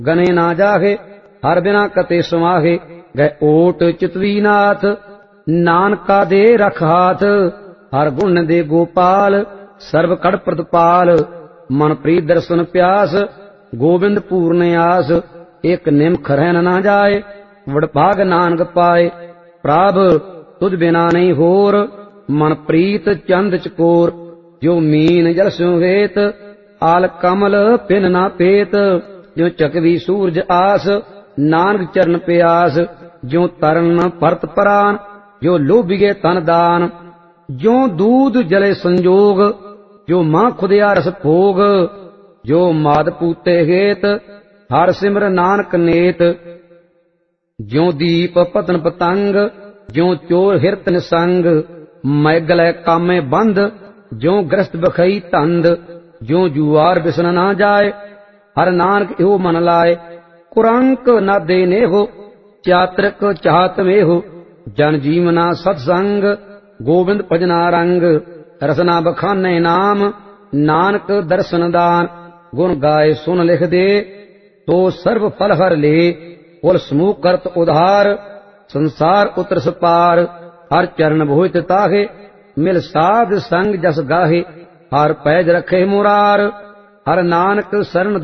गने ना जाहे, हर बिना कते समाहे। गए ओट चितवी नाथ, नानका दे रख हाथ। हर गुण दे गोपाल, सर्व कड़ प्रदपाल। मन प्रीत दर्शन प्यास, गोविंद पूर्ण आस। एक निमख रहन ना जाए, वडभाग नानक पाए। प्रभ तुझ बिना नहीं होर, मन प्रीत चंद चकोर। जो मीन जल सुवेत, आल कमल पिन ना पेत। जो चकवी सूरज आस, नानक चरण प्यास। जो तरन परत परान, जो लोभिगे तन दान। जो दूध जले संजोग, जो मां खुदिया रस भोग। जो माद पूते हेत, हर सिमर नानक नेत। ज्यों दीप पतन पतंग, ज्यों चोर हिरत निसंग। मैगल कामे बंद, ज्यों ग्रस्त बखई तंद। ज्यों जुआर बिसन ना जाए, हर नानक एहो मन लाए। कुरंक न देने हो, चातृक चाहत में हो। जन जीवना सत्संग, गोविंद भजना रंग। रसना बखाने नाम, नानक दर्शन दान। गुण गाए सुन लिख दे, तो सर्व फल हर ले। कुल समूह करत उधार, संसार उतरस पार। हर चरण भोजत ताहे, मिल साध संग जस गाहे। हर पैज रखे मुरार, हर नानक शरण